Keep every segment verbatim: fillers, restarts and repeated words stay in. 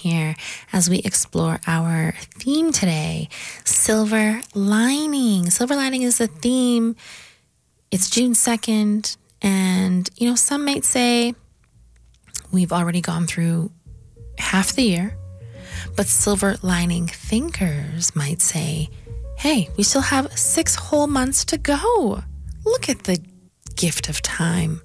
here as we explore our theme today, silver lining. Silver lining is the theme. It's June second, and, you know, some might say we've already gone through half the year, but silver lining thinkers might say, hey, we still have six whole months to go. Look at the gift of time.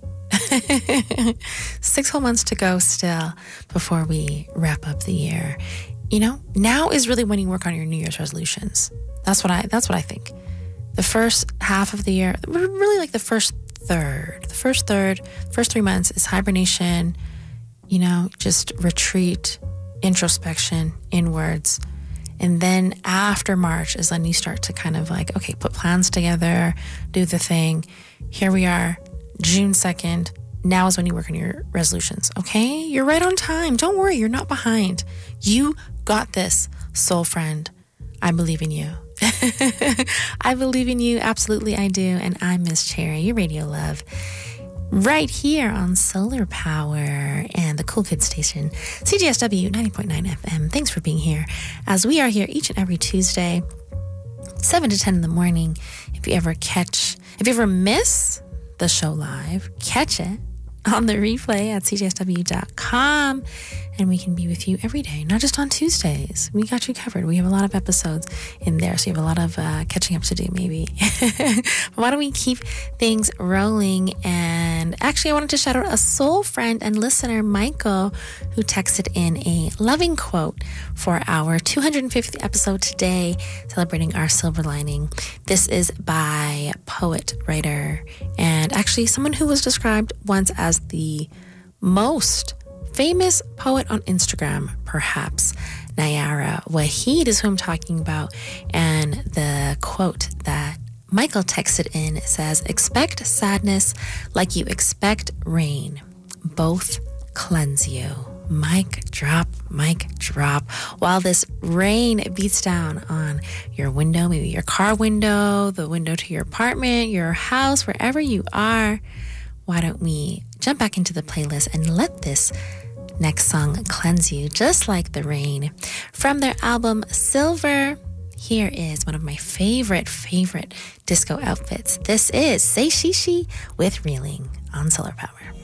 Six whole months to go still before we wrap up the year. You know, now is really when you work on your New Year's resolutions. That's what I, that's what I think. The first half of the year, really like the first third, the first third, first three months is hibernation, you know, just retreat, introspection, inwards. And then after March is when you start to kind of like, okay, put plans together, do the thing. Here we are, June second. Now is when you work on your resolutions. Okay? You're right on time. Don't worry. You're not behind. You got this, soul friend. I believe in you. I believe in you. Absolutely, I do. And I'm Miss Cherry, your radio love, right here on Solar Power and the Cool Kids Station, C G S W ninety point nine F M. Thanks for being here, as we are here each and every Tuesday, seven to ten in the morning. If you ever catch, if you ever miss the show live, catch it on the replay at C G S W dot com, and we can be with you every day, not just on Tuesdays. We got you covered. We have a lot of episodes in there, so you have a lot of uh, catching up to do, maybe. But why don't we keep things rolling? And actually, I wanted to shout out a soul friend and listener, Michael, who texted in a loving quote for our two hundred fiftieth episode today, celebrating our silver lining. This is by poet, writer, and actually someone who was described once as the most famous poet on Instagram, perhaps. Nayara Waheed is who I'm talking about. And the quote that Michael texted in says, expect sadness like you expect rain. Both cleanse you. Mic drop, mic drop. While this rain beats down on your window, maybe your car window, the window to your apartment, your house, wherever you are, why don't we jump back into the playlist and let this next song cleanse you just like the rain. From their album Silver, here is one of my favorite, favorite disco outfits. This is Say Shishi with Reeling on Solar Power.